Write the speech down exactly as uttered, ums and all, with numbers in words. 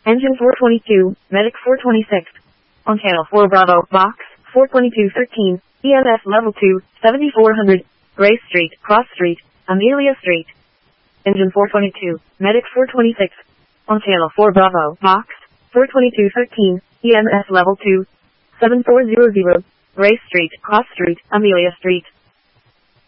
Engine four twenty-two, Medic four twenty-six. On channel four Bravo, Box, four twenty-two thirteen, E M S Level two, seventy-four hundred, Grace Street, Cross Street, Amelia Street. Engine four twenty-two, Medic four twenty-six. On channel four Bravo, Box, four twenty-two thirteen, E M S Level two, seven four zero zero, Grace Street, Cross Street, Amelia Street.